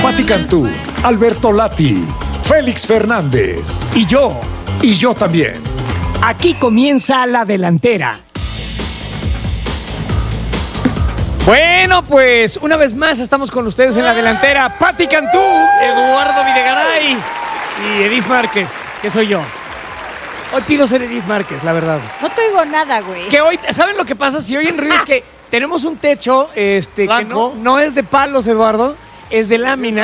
Pati Cantú, Alberto Lati, Félix Fernández y yo también. Aquí comienza la delantera. Bueno, pues una vez más estamos con ustedes en la delantera. Pati Cantú, Eduardo Videgaray y Edith Márquez, que soy yo. Hoy pido ser Edith Márquez, la verdad. No te oigo nada, güey. Que hoy, ¿saben lo que pasa? Si oyen ruido es que tenemos un techo que no es de palos, Eduardo, es de lámina.